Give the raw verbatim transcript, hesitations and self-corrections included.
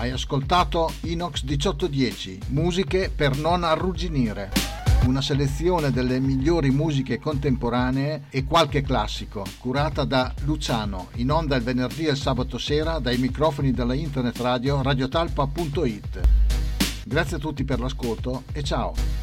Hai ascoltato Inox diciotto dieci, musiche per non arrugginire. Una selezione delle migliori musiche contemporanee e qualche classico, curata da Luciano, in onda il venerdì e il sabato sera dai microfoni della internet radio radiotalpa punto it. Grazie a tutti per l'ascolto e ciao!